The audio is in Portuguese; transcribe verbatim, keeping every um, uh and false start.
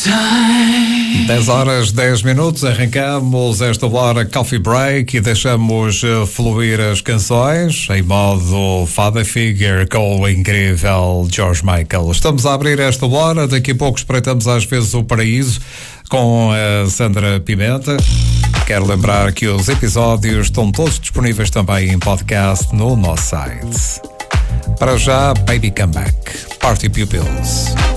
dez horas, dez minutos, arrancamos esta hora Coffee Break e deixamos uh, fluir as canções em modo Father Figure com o incrível George Michael. Estamos a abrir esta hora, daqui a pouco espreitamos às vezes o paraíso com a Sandra Pimenta. Quero lembrar que os episódios estão todos disponíveis também em podcast no nosso site. Para já, Baby Come Back, Party Pupils.